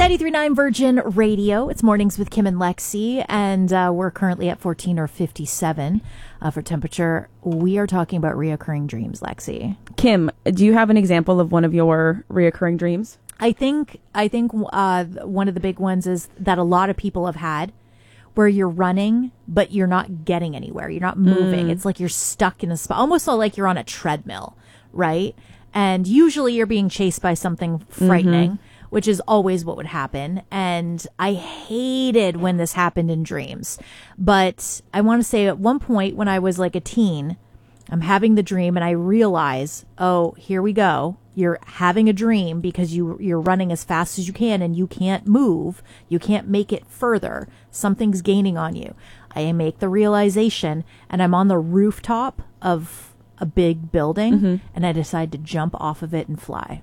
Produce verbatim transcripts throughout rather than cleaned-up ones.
ninety-three point nine Virgin Radio. It's Mornings with Kim and Lexi, and uh, we're currently at fourteen or fifty-seven uh, for temperature. We are talking about reoccurring dreams, Lexi. Kim, do you have an example of one of your reoccurring dreams? I think I think uh, one of the big ones is that a lot of people have had, where you're running, but you're not getting anywhere. You're not moving. Mm. It's like you're stuck in a spot, almost like you're on a treadmill, right? And usually you're being chased by something frightening, mm-hmm. which is always what would happen. And I hated when this happened in dreams. But I want to say at one point when I was like a teen, I'm having the dream and I realize, oh, here we go. You're having a dream because you, you're running as fast as you can and you can't move. You can't make it further. Something's gaining on you. I make the realization and I'm on the rooftop of a big building, mm-hmm. and I decide to jump off of it and fly.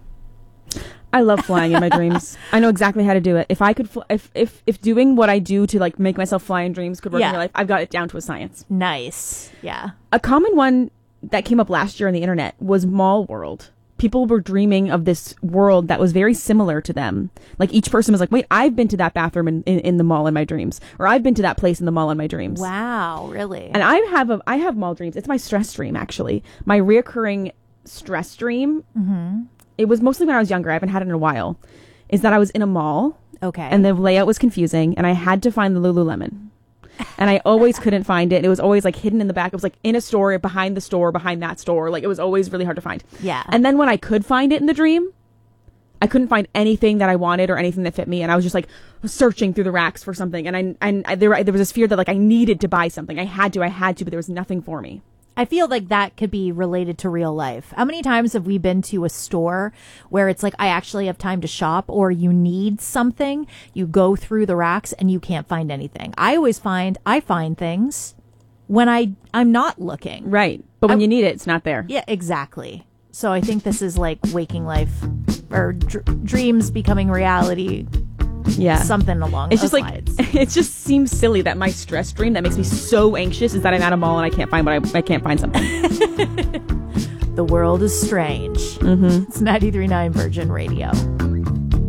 I love flying in my dreams. I know exactly how to do it. If I could, fl- if if if doing what I do to like make myself fly in dreams could work yeah. in real life, I've got it down to a science. Nice, yeah. A common one that came up last year on the internet was Mall World. People were dreaming of this world that was very similar to them. Like each person was like, wait, I've been to that bathroom in, in, in the mall in my dreams. Or I've been to that place in the mall in my dreams. Wow, really? And I have a, I have mall dreams. It's my stress dream, actually. My reoccurring stress dream, mm-hmm. it was mostly when I was younger. I haven't had it in a while. Is that I was in a mall. Okay. And the layout was confusing. And I had to find the Lululemon. And I always couldn't find it. It was always like hidden in the back. It was like in a store, behind the store, behind that store. Like it was always really hard to find. Yeah. And then when I could find it in the dream, I couldn't find anything that I wanted or anything that fit me. And I was just like searching through the racks for something. And I and I, there, there was this fear that like I needed to buy something. I had to, I had to, but there was nothing for me. I feel like that could be related to real life. How many times have we been to a store where it's like, I actually have time to shop, or you need something, you go through the racks and you can't find anything? I always find, I find things when I, I'm not looking. Right. But when I, you need it, it's not there. Yeah, exactly. So I think this is like waking life or dr- dreams becoming reality. Yeah. Something along it's those just lines. Like, it just seems silly that my stress dream that makes me so anxious is that I'm at a mall and I can't find what I, I can't find something. The world is strange. Mm-hmm. It's ninety-three point nine Virgin Radio.